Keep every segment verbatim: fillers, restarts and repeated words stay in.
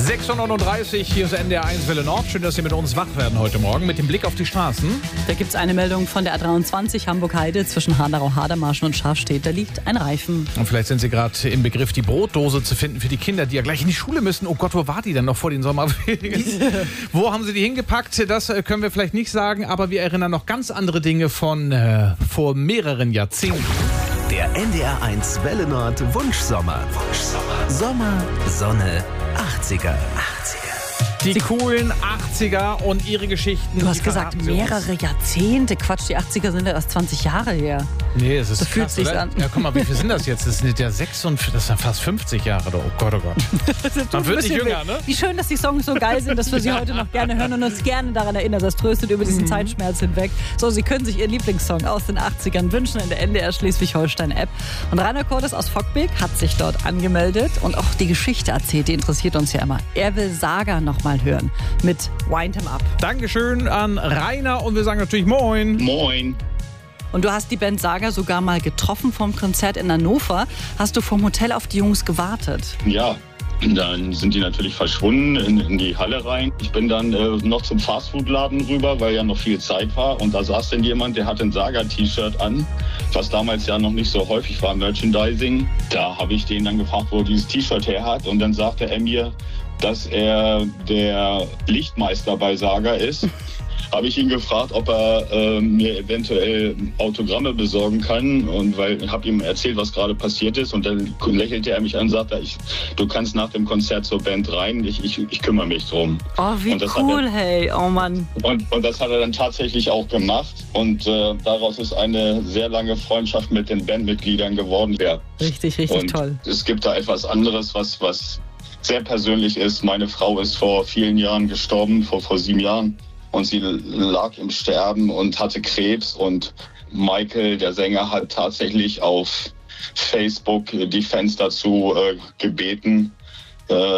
sechs Uhr neununddreißig, hier ist N D R eins Welle Nord. Schön, dass Sie mit uns wach werden heute Morgen mit dem Blick auf die Straßen. Da gibt es eine Meldung von der A dreiundzwanzig Hamburg-Heide zwischen Hanau-Hadermarschen und Schafstedt. Da liegt ein Reifen. Und vielleicht sind Sie gerade im Begriff, die Brotdose zu finden für die Kinder, die ja gleich in die Schule müssen. Oh Gott, wo war die denn noch vor den Sommerferien? Wo haben Sie die hingepackt? Das können wir vielleicht nicht sagen, aber wir erinnern noch ganz andere Dinge von äh, vor mehreren Jahrzehnten. Der N D R eins Welle Nord Wunschsommer. Wunschsommer. Sommer, Sonne, achtziger. achtziger. Die coolen achtziger und ihre Geschichten. Du hast gesagt, mehrere Jahrzehnte. Quatsch, die achtziger sind ja erst zwanzig Jahre her. Nee, es ist so krass, fühlt sich's oder? an. Ja, guck mal, wie viel sind das jetzt? Das sind ja sechsundvierzig, das sind fast fünfzig Jahre. Oh Gott, oh Gott. Man wird nicht jünger, ne? Wie schön, dass die Songs so geil sind, dass wir sie heute noch gerne hören und uns gerne daran erinnern. Das tröstet über diesen mhm. Zeitschmerz hinweg. So, Sie können sich Ihren Lieblingssong aus den achtzigern wünschen in der N D R Schleswig-Holstein-App. Und Rainer Cordes aus Fockbeek hat sich dort angemeldet und auch die Geschichte erzählt. Die interessiert uns ja immer. Er will Saga noch mal hören mit Wind 'em Up. Dankeschön an Rainer und wir sagen natürlich Moin. Moin. Und du hast die Band Saga sogar mal getroffen vom Konzert in Hannover. Hast du vom Hotel auf die Jungs gewartet? Ja, dann sind die natürlich verschwunden in, in die Halle rein. Ich bin dann äh, noch zum Fastfood-Laden rüber, weil ja noch viel Zeit war. Und da saß dann jemand, der hatte ein Saga-T-Shirt an, was damals ja noch nicht so häufig war, Merchandising. Da habe ich den dann gefragt, wo er dieses T-Shirt her hat. Und dann sagte er mir, dass er der Lichtmeister bei Saga ist. Habe ich ihn gefragt, ob er äh, mir eventuell Autogramme besorgen kann. Und weil ich habe ihm erzählt, was gerade passiert ist. Und dann lächelte er mich an und sagte, ich, du kannst nach dem Konzert zur Band rein, ich, ich, ich kümmere mich drum. Oh, wie cool, er, hey, oh Mann. Und, und das hat er dann tatsächlich auch gemacht. Und äh, daraus ist eine sehr lange Freundschaft mit den Bandmitgliedern geworden. Ja. Richtig, richtig und toll. Es gibt da etwas anderes, was, was sehr persönlich ist. Meine Frau ist vor vielen Jahren gestorben, vor, vor sieben Jahren. Und sie lag im Sterben und hatte Krebs. Und Michael, der Sänger, hat tatsächlich auf Facebook die Fans dazu äh, gebeten, äh,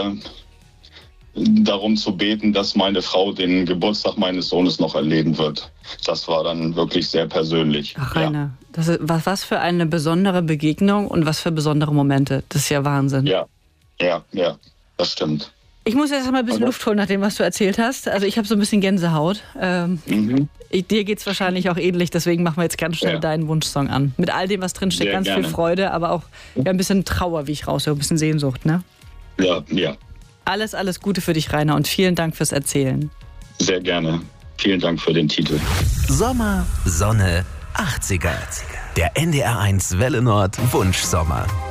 darum zu beten, dass meine Frau den Geburtstag meines Sohnes noch erleben wird. Das war dann wirklich sehr persönlich. Ach, Rainer, ja. Das ist, was, was für eine besondere Begegnung und was für besondere Momente. Das ist ja Wahnsinn. Ja, ja, ja, das stimmt. Ich muss jetzt mal ein bisschen Luft holen nach dem, was du erzählt hast. Also ich habe so ein bisschen Gänsehaut. Ähm, mhm. ich, dir geht es wahrscheinlich auch ähnlich, deswegen machen wir jetzt ganz schnell ja. deinen Wunschsong an. Mit all dem, was drinsteckt, Sehr ganz gerne. Viel Freude, aber auch ja, ein bisschen Trauer, wie ich raushöre, ein bisschen Sehnsucht, ne? Ja, ja. Alles, alles Gute für dich, Rainer, und vielen Dank fürs Erzählen. Sehr gerne. Vielen Dank für den Titel. Sommer, Sonne, achtziger. Der N D R eins Welle Nord Wunschsommer.